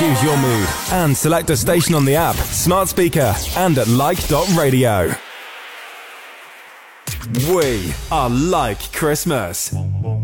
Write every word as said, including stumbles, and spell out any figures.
Choose your mood and select a station on the app, smart speaker, and at like dot radio. We are Like Christmas.